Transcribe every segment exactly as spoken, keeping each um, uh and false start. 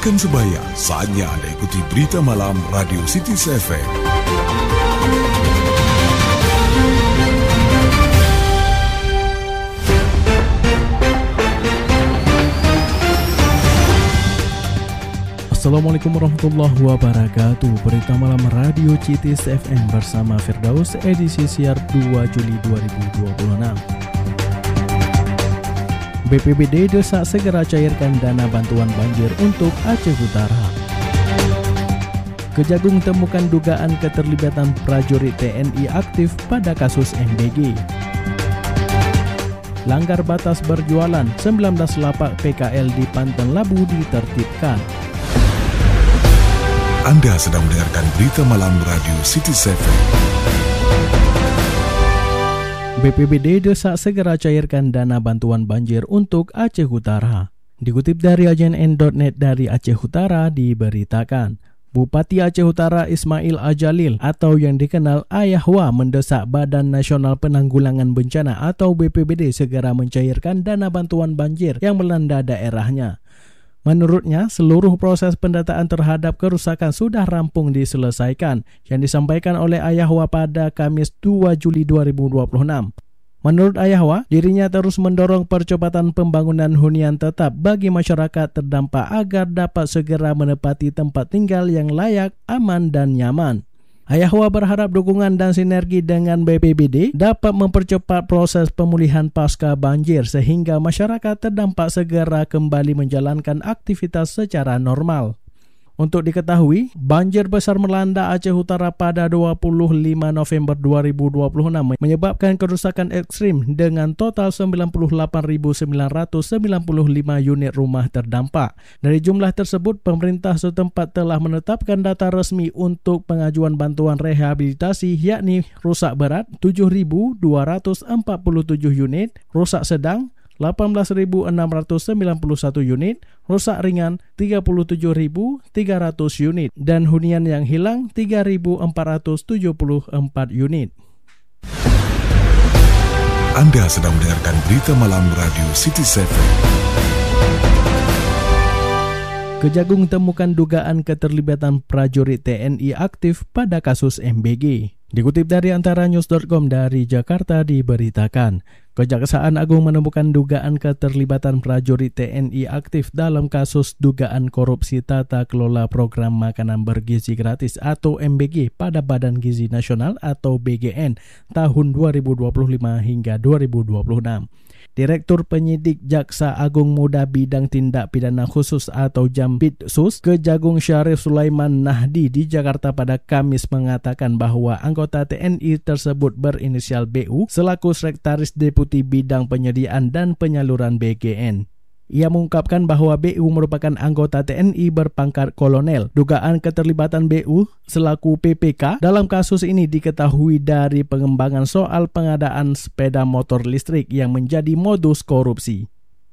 Rekan sebaya, saatnya Anda ikuti berita malam Radio City F M. Assalamualaikum warahmatullahi wabarakatuh. Berita malam Radio Citis F M bersama Firdaus, edisi siar dua Juli dua ribu dua puluh enam. B P B D desak segera cairkan dana bantuan banjir untuk Aceh Utara. Kejagung temukan dugaan keterlibatan prajurit T N I aktif pada kasus M B G. Langgar batas berjualan, sembilan belas lapak P K L di Panten Labu ditertibkan. Anda sedang mendengarkan berita malam Radio City F M. B P B D desak segera cairkan dana bantuan banjir untuk Aceh Utara. Dikutip dari A J N N titik net dari Aceh Utara diberitakan, Bupati Aceh Utara Ismail Ajalil atau yang dikenal Ayahwa mendesak Badan Nasional Penanggulangan Bencana atau B P B D segera mencairkan dana bantuan banjir yang melanda daerahnya. Menurutnya, seluruh proses pendataan terhadap kerusakan sudah rampung diselesaikan, yang disampaikan oleh Ayahwa pada Kamis dua Juli dua ribu dua puluh enam. Menurut Ayahwa, dirinya terus mendorong percepatan pembangunan hunian tetap bagi masyarakat terdampak agar dapat segera menepati tempat tinggal yang layak, aman, dan nyaman. Ayahwa berharap dukungan dan sinergi dengan B P B D dapat mempercepat proses pemulihan pasca banjir sehingga masyarakat terdampak segera kembali menjalankan aktivitas secara normal. Untuk diketahui, banjir besar melanda Aceh Utara pada dua puluh lima November dua ribu dua puluh enam menyebabkan kerusakan ekstrim dengan total sembilan puluh delapan ribu sembilan ratus sembilan puluh lima unit rumah terdampak. Dari jumlah tersebut, pemerintah setempat telah menetapkan data resmi untuk pengajuan bantuan rehabilitasi yakni rusak berat tujuh ribu dua ratus empat puluh tujuh unit, rusak sedang delapan belas ribu enam ratus sembilan puluh satu unit, rusak ringan tiga puluh tujuh ribu tiga ratus unit, dan hunian yang hilang tiga ribu empat ratus tujuh puluh empat unit. Anda sedang mendengarkan berita malam Radio City F M. Kejagung temukan dugaan keterlibatan prajurit T N I aktif pada kasus M B G. Dikutip dari antara news titik com dari Jakarta diberitakan, Kejaksaan Agung menemukan dugaan keterlibatan prajurit T N I aktif dalam kasus dugaan korupsi tata kelola program makanan bergizi gratis atau M B G pada Badan Gizi Nasional atau B G N tahun dua ribu dua puluh lima hingga dua ribu dua puluh enam. Direktur Penyidik Jaksa Agung Muda Bidang Tindak Pidana Khusus atau Jampitsus Kejagung Syarif Sulaiman Nahdi di Jakarta pada Kamis mengatakan bahwa anggota T N I tersebut berinisial B U selaku Sekretaris Deputi Bidang Penyediaan dan Penyaluran B G N. Ia mengungkapkan bahwa B U merupakan anggota T N I berpangkat kolonel. Dugaan keterlibatan B U selaku P P K dalam kasus ini diketahui dari pengembangan soal pengadaan sepeda motor listrik yang menjadi modus korupsi.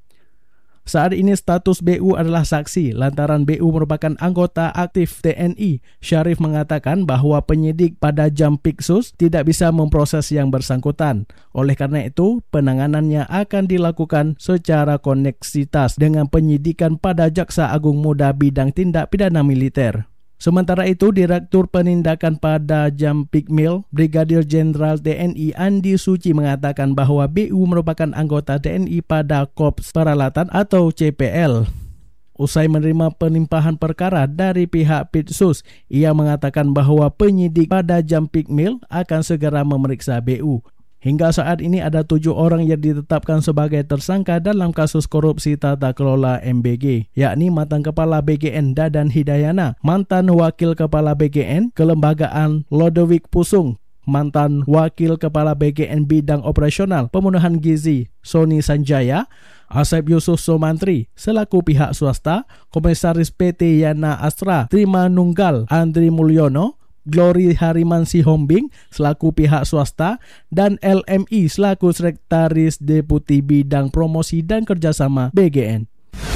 Saat ini status B U adalah saksi lantaran B U merupakan anggota aktif T N I. Syarif mengatakan bahwa penyidik pada Jampitsus tidak bisa memproses yang bersangkutan. Oleh karena itu, penanganannya akan dilakukan secara koneksitas dengan penyidikan pada Jaksa Agung Muda Bidang Tindak Pidana Militer. Sementara itu, Direktur Penindakan pada Jampikmil, Brigadir Jenderal T N I Andi Suci mengatakan bahwa B U merupakan anggota T N I pada Korps Peralatan atau C P L. Usai menerima penimpahan perkara dari pihak Pitsus, ia mengatakan bahwa penyidik pada Jampikmil akan segera memeriksa B U. Hingga saat ini ada tujuh orang yang ditetapkan sebagai tersangka dalam kasus korupsi tata kelola M B G, yakni mantan Kepala B G N Dadan Hidayana, mantan Wakil Kepala B G N Kelembagaan Lodewijk Pusung, mantan Wakil Kepala B G N Bidang Operasional Pemenuhan Gizi Sony Sanjaya, Asep Yusuf Somantri selaku pihak swasta, Komisaris P T Yana Astra Trimanunggal Andri Mulyono, Glory Hariman Sihombing selaku pihak swasta, dan L M I selaku Sekretaris Deputi Bidang Promosi dan Kerjasama B G N.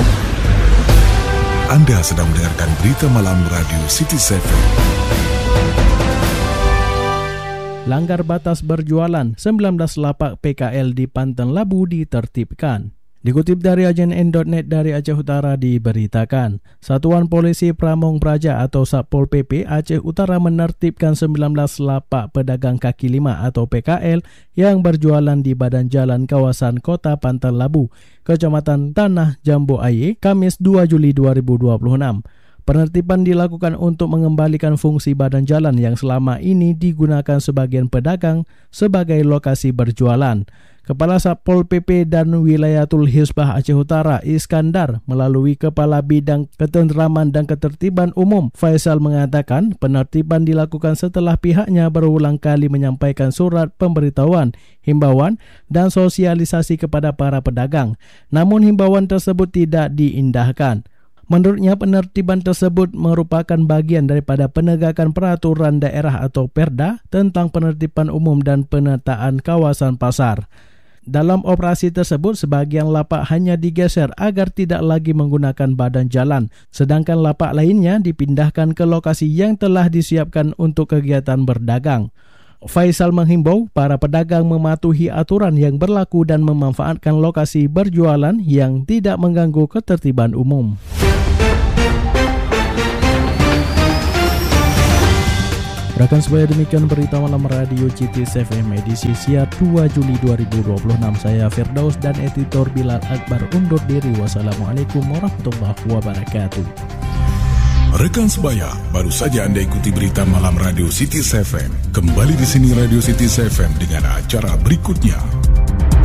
Anda sedang mendengarkan berita malam Radio City F M. Langgar batas berjualan, sembilan belas lapak P K L di Panten Labu ditertibkan. Dikutip dari agen n dot net dari Aceh Utara diberitakan, Satuan Polisi Pramong Praja atau Satpol P P Aceh Utara menertibkan sembilan belas lapak pedagang kaki lima atau P K L yang berjualan di badan jalan kawasan Kota Pantal Labu, Kecamatan Tanah Jambu Aye, Kamis dua Juli dua ribu dua puluh enam. Penertiban dilakukan untuk mengembalikan fungsi badan jalan yang selama ini digunakan sebagian pedagang sebagai lokasi berjualan. Kepala Satpol P P dan Wilayatul Hizbah Aceh Utara Iskandar melalui Kepala Bidang Ketenteraman dan Ketertiban Umum Faisal mengatakan penertiban dilakukan setelah pihaknya berulang kali menyampaikan surat pemberitahuan, himbauan dan sosialisasi kepada para pedagang. Namun himbauan tersebut tidak diindahkan. Menurutnya penertiban tersebut merupakan bagian daripada penegakan peraturan daerah atau Perda tentang penertiban umum dan penataan kawasan pasar. Dalam operasi tersebut, sebagian lapak hanya digeser agar tidak lagi menggunakan badan jalan, sedangkan lapak lainnya dipindahkan ke lokasi yang telah disiapkan untuk kegiatan berdagang. Faisal menghimbau para pedagang mematuhi aturan yang berlaku dan memanfaatkan lokasi berjualan yang tidak mengganggu ketertiban umum. Rekan sebaya, demikian berita malam radio C T S F M edisi siar dua Juli dua ribu dua puluh enam. Saya Firdaus dan editor Bilal Akbar undur diri. Wassalamualaikum warahmatullahi wabarakatuh. Rekan sebaya, baru saja Anda ikuti berita malam radio C T S F M. Kembali di sini Radio C T S F M dengan acara berikutnya.